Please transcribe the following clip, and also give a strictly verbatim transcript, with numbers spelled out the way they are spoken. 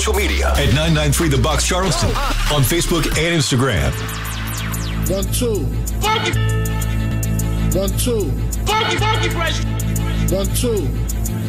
Social media at nine nine three The Box Charleston on Facebook and Instagram. One, two. Funky. One, two. Funky, funky fresh. One, two.